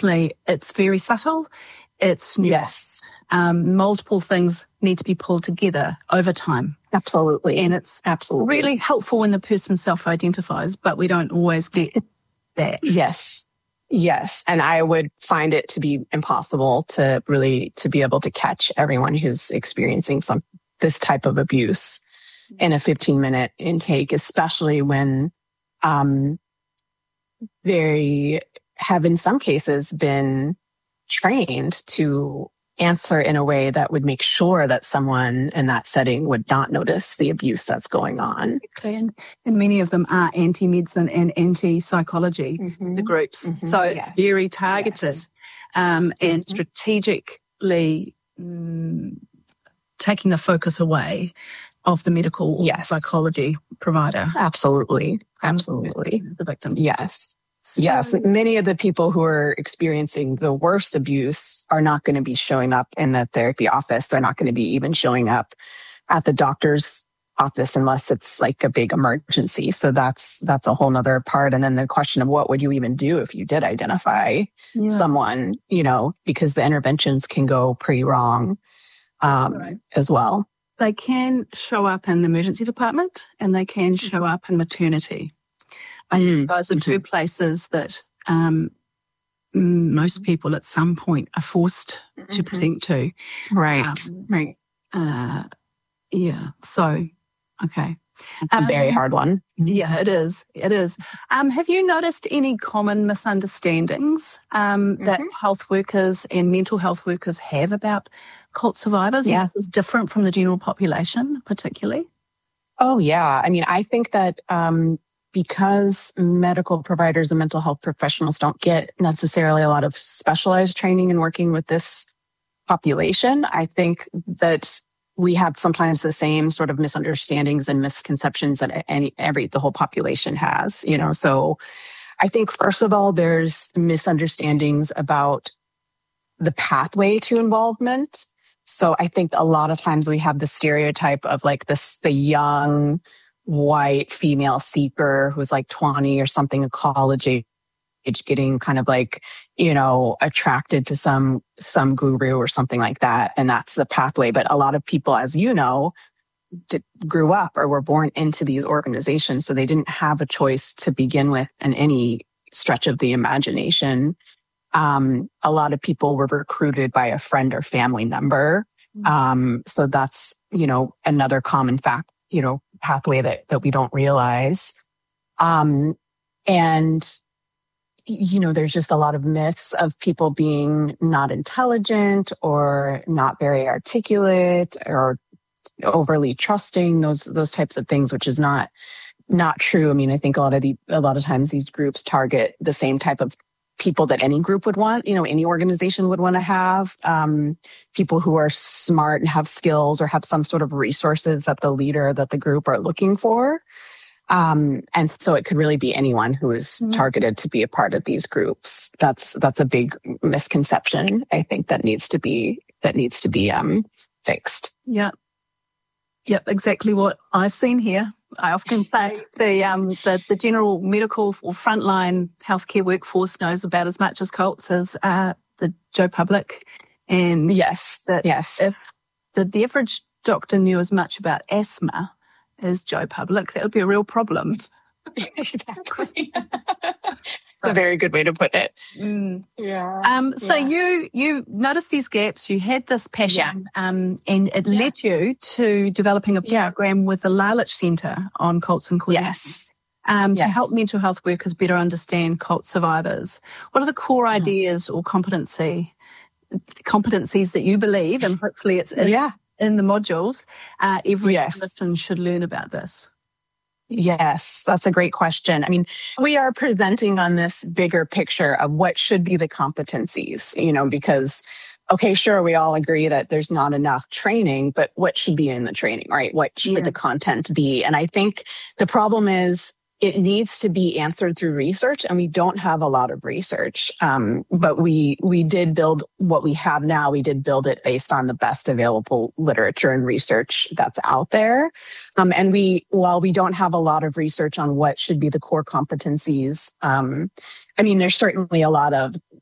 unfortunately, it's very subtle. It's nuanced. Yes. Multiple things need to be pulled together over time. Absolutely. And it's absolutely really helpful when the person self-identifies, but we don't always get that. Yes. Yes. And I would find it to be impossible to be able to catch everyone who's experiencing this type of abuse in a 15-minute intake, especially when they have in some cases been trained to answer in a way that would make sure that someone in that setting would not notice the abuse that's going on. And many of them are anti-medicine and anti-psychology, the groups. So it's very targeted and strategically taking the focus away of the medical or psychology provider. Absolutely. Absolutely. The victim. Yes. Yes, many of the people who are experiencing the worst abuse are not going to be showing up in the therapy office. They're not going to be even showing up at the doctor's office unless it's like a big emergency. So that's a whole nother part. And then the question of what would you even do if you did identify someone, because the interventions can go pretty wrong as well. They can show up in the emergency department and they can show up in maternity. Those are two places that most people at some point are forced to present to. Right. So, okay. It's a very hard one. Yeah, it is. It is. Have you noticed any common misunderstandings that health workers and mental health workers have about cult survivors? Yeah. This is different from the general population, particularly. Oh, yeah. I mean, I think that because medical providers and mental health professionals don't get necessarily a lot of specialized training in working with this population, I think that we have sometimes the same sort of misunderstandings and misconceptions that the whole population has, So I think, first of all, there's misunderstandings about the pathway to involvement. So I think a lot of times we have the stereotype of like the young white female seeker who's like 20 or something, a college age, getting kind of like, attracted to some guru or something like that. And that's the pathway. But a lot of people, as you know, grew up or were born into these organizations. So they didn't have a choice to begin with in any stretch of the imagination. A lot of people were recruited by a friend or family member. So that's, another common fact, pathway that we don't realize. And, there's just a lot of myths of people being not intelligent or not very articulate or overly trusting, those types of things, which is not true. I mean, I think a lot of times these groups target the same type of people that any group would want, any organization would want to have, people who are smart and have skills or have some sort of resources that the leader, that the group are looking for. And so it could really be anyone who is targeted to be a part of these groups. That's a big misconception, I think, that needs to be fixed. Yeah. Yep, exactly what I've seen here. I often say the general medical or frontline healthcare workforce knows about as much as cults as the Joe Public. And if the average doctor knew as much about asthma as Joe Public, that would be a real problem. Exactly. That's a very good way to put it. So you noticed these gaps, you had this passion, and it led you to developing a program with the Lalich Centre on cults and queerness to help mental health workers better understand cult survivors. What are the core ideas or competencies that you believe, and hopefully it's in the modules, every person should learn about this? Yes, that's a great question. I mean, we are presenting on this bigger picture of what should be the competencies, because, okay, sure, we all agree that there's not enough training, but what should be in the training, right? What should the content be? And I think the problem is it needs to be answered through research, and we don't have a lot of research. But we did build what we have now. We did build it based on the best available literature and research that's out there. And while we don't have a lot of research on what should be the core competencies, there's certainly a lot of